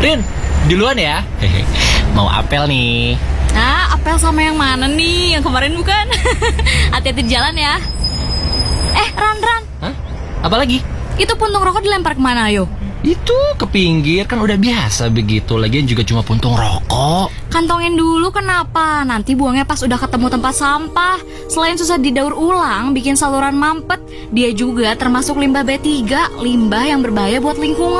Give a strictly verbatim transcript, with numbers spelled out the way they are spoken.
Rin, duluan ya. Mau apel nih. Nah, apel sama yang mana nih? Yang kemarin bukan? Hati-hati di jalan ya. Eh, Ran, Ran. Hah? Apa lagi? Itu puntung rokok dilempar kemana, ayo? Itu ke pinggir, kan udah biasa begitu. Lagian juga cuma puntung rokok. Kantongin dulu, kenapa? Nanti buangnya pas udah ketemu tempat sampah. Selain susah didaur ulang, bikin saluran mampet, dia juga termasuk limbah B tiga, limbah yang berbahaya buat lingkungan.